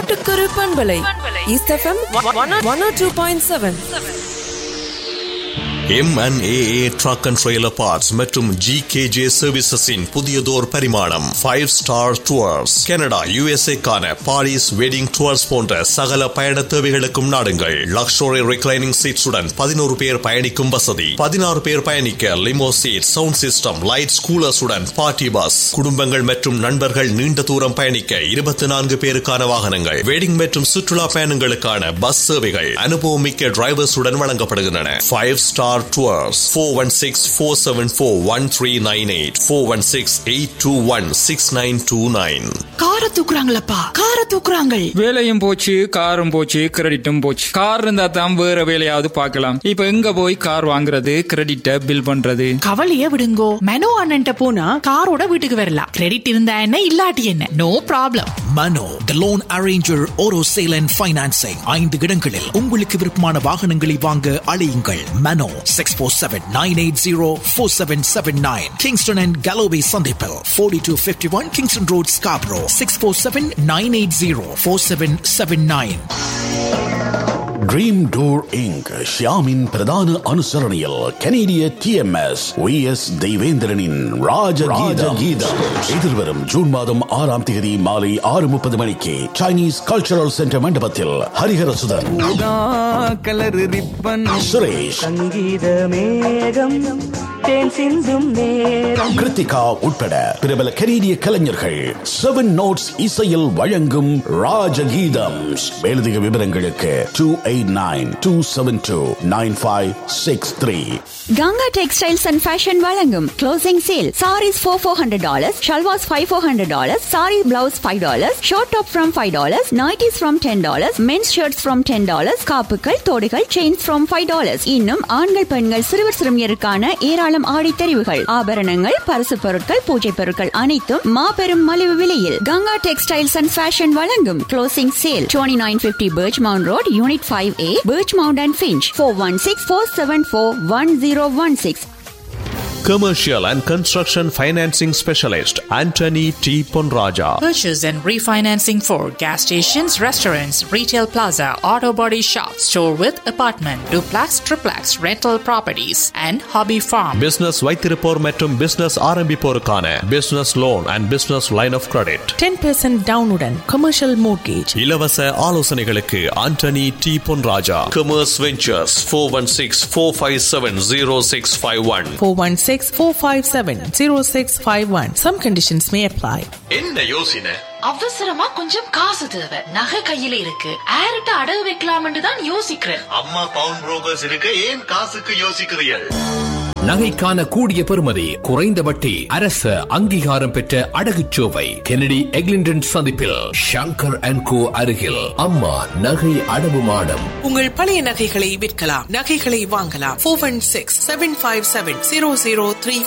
காட்டுக்குரு பண்பலை east FM 102.7. M&AA Truck and Trailer Parts மற்றும் GKJ Servicesஇன் புதியதோர் பரிமாணம் 5-star Tours. Canada USA-க்கான Paris wedding tours போன்ற சகல பயண தேவைகளுக்கும் நாடுங்கள். லக்ஸரி ரிக்ளைனிங் சீட்ஸுடன் 11 பேர் பயணிக்கும் வசதி, 16 பேர் பயணிக்க லிமோ seat, sound system, light கூலர்ஸுடன் party bus. குடும்பங்கள் மற்றும் நண்பர்கள் நீண்ட தூரம் பயணிக்க 24 பேருக்கான வாகனங்கள். வெட்டிங் மற்றும் சுற்றுலா பயணங்களுக்கான பஸ் சேவைகள் அனுபவமிக்க டிரைவர்ஸுடன் வழங்கப்படுகின்றன. 5-star Tours 416-474-1398 416-821-6929. காரை தூக்குறாங்களப்பா, காரை தூக்குறாங்க. வேலையும் போச்சு, காரும் போச்சு, கிரெடிட்டும் போச்சு. கார் இருந்தா தான் வேற வேலையாவது பார்க்கலாம். இப்ப எங்க போய் கார் வாங்குறது, கிரெடிட்ட பில் பண்றது? கவலையே விடுங்கோ. மெனோ அண்ணன்ட்ட போனா காரோட வீட்டுக்கு வரலாம். கிரெடிட் இருந்தா என்ன, இல்லாட்டி என்ன, no problem. Mano the loan arranger, auto sale and financing. 5 இடங்களில் உங்களுக்கு விருப்பமான வாகனங்களை வாங்க அழையுங்கள். மனோ 647-980-4779. Kingston and Galloway சந்திப்பில் 4251 Kingston Road, Scarborough. 647-980-4779. Dream Door Inc. ஷியாமின் பிரதான அனுசரணையில் கனேடிய TMS VS தெய்வேந்திரனின் ராஜகீதம் எதிர்வரும் ஜூன் மாதம் 6ஆம் தேதி மாலை 6:30 மணிக்கு சைனீஸ் கல்ச்சரல் சென்டர் மண்டபத்தில் ஹரிஹரசுதன், சுரேஷ், கிருத்திகா உட்பட பிரபல கனேடிய கலைஞர்கள் 7 Notes இசையில் வழங்கும் ராஜகீதம். மேலதிக விவரங்களுக்கு 289-272-9563. Ganga Textiles and Fashion வழங்கும் closing sale. Sarees for $400, shalwars $500, saree blouse $5, short top from $5, nighties from $10, men's shirts from $10, காப்புகள், தோடுகள், chains from $5. இன்னும் ஆண்கள் பெண்கள் சிறுவர் சிறுமியருக்கான ஏராளம் ஆடை தெரிவுகள், ஆபரணங்கள், பரிசு பொருட்கள், பூஜை பொருட்கள் அனைத்தும் மாபெரும் மலிவு விலையில் Ganga Textiles and Fashion வழங்கும் closing sale. 2950 Birchmount Road, Unit 5A, Birchmount and Finch. 416-474-1016. Commercial and Construction Financing Specialist Anthony T. Ponraja. Purchase and refinancing for gas stations, restaurants, retail plaza, auto body shop, store with apartment, duplex, triplex, rental properties and hobby farm. Business வைத்திருப்போர் மற்றும் business ஆரம்பிப்போருக்கான business loan and business line of credit. 10% downward commercial mortgage. இலவச ஆலோசனைகளுக்கு Anthony T. Ponraja. Commerce Ventures 416-457-0651. 416-457-0651. Some conditions may apply. என்ன யோசனை? அவசரமா கொஞ்சம் காசு தேவை, நகை கையில இருக்கு, ஆர்ட்ட அடகு வைக்கலாம்னு தான் யோசிக்கிறேன். அம்மா பவுன் புரோக்கர்ஸ் இருக்க, ஏன் காசுக்கு யோசிக்கிறீர்கள்? நகைக்கான கூடிய பெறுமதி, குறைந்த வட்டி, அரச அங்கீகாரம் பெற்ற அடகுச்சோவை கெனடி எக்லிண்டன் சந்திப்பில் ஷங்கர் அண்ட் கோ அருகில் அம்மா நகை அடவு மாடம். உங்கள் பழைய நகைகளை விற்கலாம், நகைகளை வாங்கலாம். 416-757-0035.